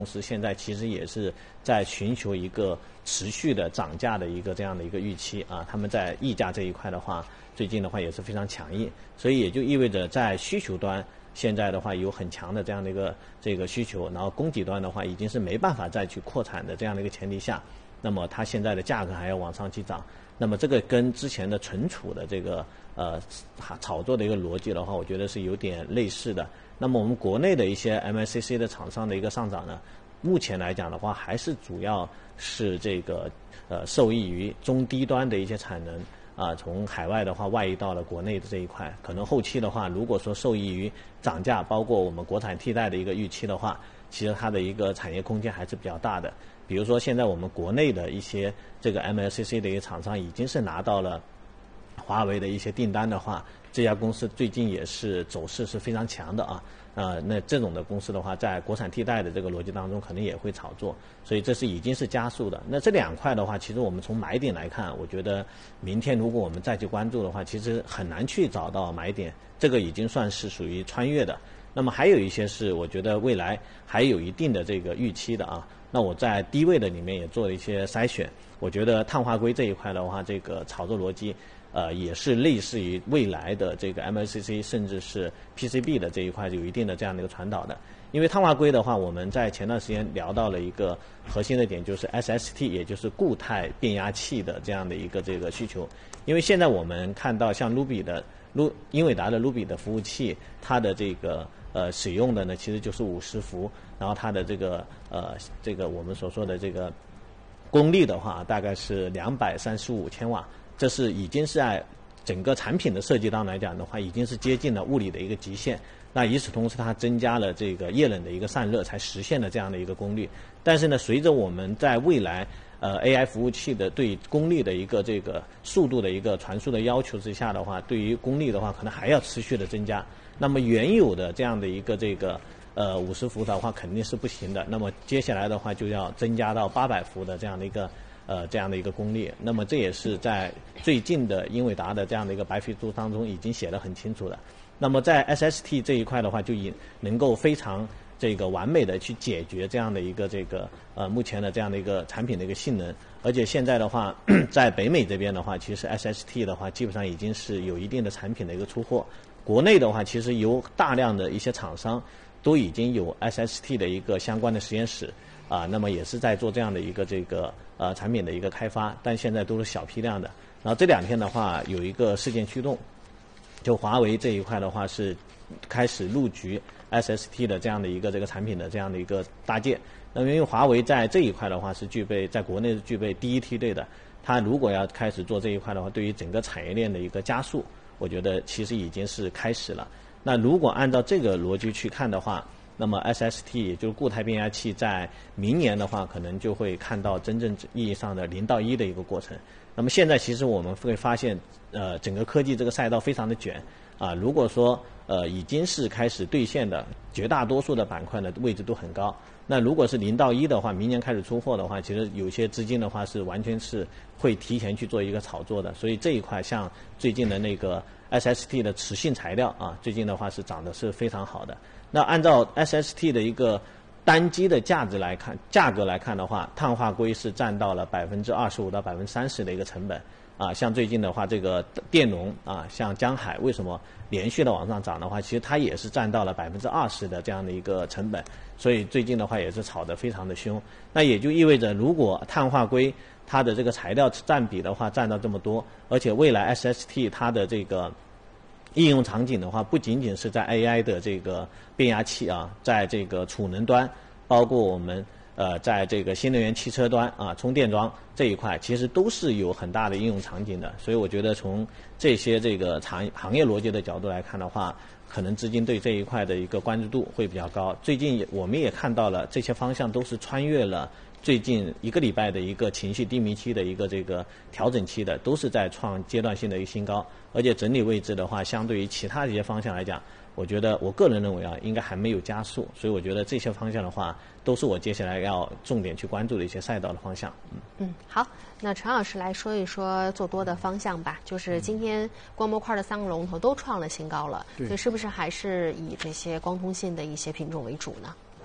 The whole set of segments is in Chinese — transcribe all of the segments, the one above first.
公司现在其实也是在寻求一个持续的涨价的一个这样的一个预期啊，他们在溢价这一块的话，最近的话也是非常强硬，所以也就意味着在需求端现在的话有很强的这样的一个这个需求，然后供给端的话已经是没办法再去扩产的这样的一个前提下，那么它现在的价格还要往上去涨，那么这个跟之前的存储的这个炒作的一个逻辑的话，我觉得是有点类似的。那么我们国内的一些 MLCC 的厂商的一个上涨呢，目前来讲的话，还是主要是这个受益于中低端的一些产能啊，从海外的话外溢到了国内的这一块，可能后期的话，如果说受益于涨价，包括我们国产替代的一个预期的话，其实它的一个产业空间还是比较大的。比如说现在我们国内的一些这个 MLCC 的一个厂商已经是拿到了华为的一些订单的话，这家公司最近也是走势是非常强的啊。那这种的公司的话，在国产替代的这个逻辑当中，可能也会炒作，所以这是已经是加速的。那这两块的话，其实我们从买点来看，我觉得明天如果我们再去关注的话，其实很难去找到买点，这个已经算是属于穿越的。那么还有一些是我觉得未来还有一定的这个预期的啊。那我在低位的里面也做了一些筛选，我觉得碳化硅这一块的话，这个炒作逻辑也是类似于未来的这个 MLCC 甚至是 PCB 的这一块有一定的这样的一个传导的。因为碳化硅的话，我们在前段时间聊到了一个核心的点，就是 SST， 也就是固态变压器的这样的一个这个需求。因为现在我们看到像英伟达的 Ruby 的服务器，它的这个使用的呢其实就是50伏，然后它的这个我们所说的这个功率的话，大概是235千瓦。这是已经是在整个产品的设计当中来讲的话，已经是接近了物理的一个极限。那与此同时，它增加了这个液冷的一个散热，才实现了这样的一个功率。但是呢，随着我们在未来AI 服务器的对功率的一个这个速度的一个传输的要求之下的话，对于功率的话，可能还要持续的增加。那么原有的这样的一个这个50伏的话，肯定是不行的。那么接下来的话，就要增加到800伏的这样的一个功率。那么这也是在最近的英伟达的这样的一个白皮书当中已经写得很清楚的。那么在 SST 这一块的话，就能够非常这个完美的去解决这样的一个这个目前的这样的一个产品的一个性能。而且现在的话，在北美这边的话，其实 SST 的话基本上已经是有一定的产品的一个出货。国内的话，其实有大量的一些厂商都已经有 SST 的一个相关的实验室啊，那么也是在做这样的一个这个产品的一个开发，但现在都是小批量的。然后这2天的话，有一个事件驱动，就华为这一块的话是开始入局 SST 的这样的一个这个产品的这样的一个搭建。那么因为华为在这一块的话是在国内是具备第一梯队的，它如果要开始做这一块的话，对于整个产业链的一个加速，我觉得其实已经是开始了。那如果按照这个逻辑去看的话，那么 SST 也就是固态变压器在明年的话，可能就会看到真正意义上的0到1的一个过程。那么现在其实我们会发现，整个科技这个赛道非常的卷啊。如果说已经是开始兑现的，绝大多数的板块呢位置都很高。那如果是0到1的话，明年开始出货的话，其实有些资金的话是完全是会提前去做一个炒作的。所以这一块像最近的那个 SST 的磁性材料啊，最近的话是涨得是非常好的。那按照 SST 的一个单机的价格来看的话，碳化硅是占到了25%到30%的一个成本啊。像最近的话，这个电容啊，像江海为什么连续的往上涨的话，其实它也是占到了20%的这样的一个成本，所以最近的话也是炒得非常的凶。那也就意味着，如果碳化硅它的这个材料占比的话占到这么多，而且未来 SST 它的这个应用场景的话，不仅仅是在 AI 的这个变压器啊，在这个储能端，包括我们在这个新能源汽车端啊，充电桩这一块，其实都是有很大的应用场景的。所以我觉得从这些这个行业逻辑的角度来看的话，可能资金对这一块的一个关注度会比较高。最近我们也看到了这些方向都是穿越了最近1个礼拜的一个情绪低迷期的一个这个调整期的，都是在创阶段性的一个新高。而且整理位置的话，相对于其他一些方向来讲，我觉得我个人认为啊，应该还没有加速。所以我觉得这些方向的话，都是我接下来要重点去关注的一些赛道的方向。 好，那陈老师来说一说做多的方向吧。就是今天光模块的3个龙头都创了新高了，所以是不是还是以这些光通信的一些品种为主呢？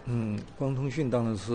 光通讯当然是